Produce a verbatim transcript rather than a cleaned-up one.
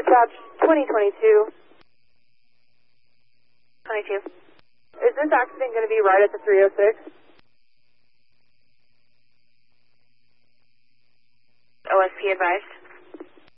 Dispatch twenty twenty-two. twenty-two. Is this accident going to be right at the three oh six? O S P advised.